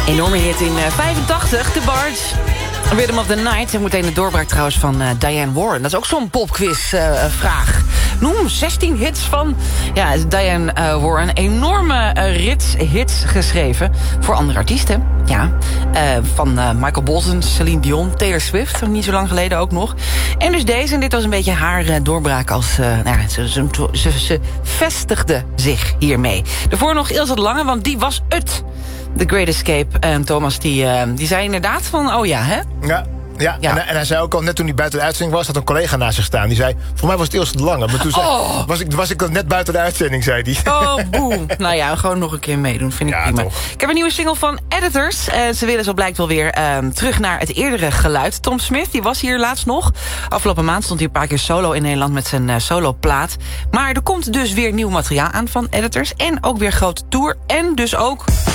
Enorme hit in 85, The Barge. Rhythm of the Night. En meteen de doorbraak trouwens van Diane Warren. Dat is ook zo'n popquiz-vraag. Noem 16 hits van Diane Warren. Enorme hits geschreven voor andere artiesten. Ja, van Michael Bolton, Celine Dion, Taylor Swift. Niet zo lang geleden ook nog. En dus deze. En dit was een beetje haar doorbraak als... Ze vestigde zich hiermee. Daarvoor nog Ilse de Lange, want die was het. The Great Escape. En Thomas, die zei inderdaad van... Oh ja, hè? Ja. En hij zei ook al, net toen hij buiten de uitzending was... had een collega naast zich staan. Die zei, voor mij was het Ilse de Lange. Maar toen was ik net buiten de uitzending, zei hij. Oh, boem. Nou ja, gewoon nog een keer meedoen, vind ik prima. Toch. Ik heb een nieuwe single van Editors. Ze willen zo blijkt wel weer terug naar het eerdere geluid. Tom Smith, die was hier laatst nog. Afgelopen maand stond hij een paar keer solo in Nederland... met zijn soloplaat. Maar er komt dus weer nieuw materiaal aan van Editors. En ook weer grote tour. En dus ook...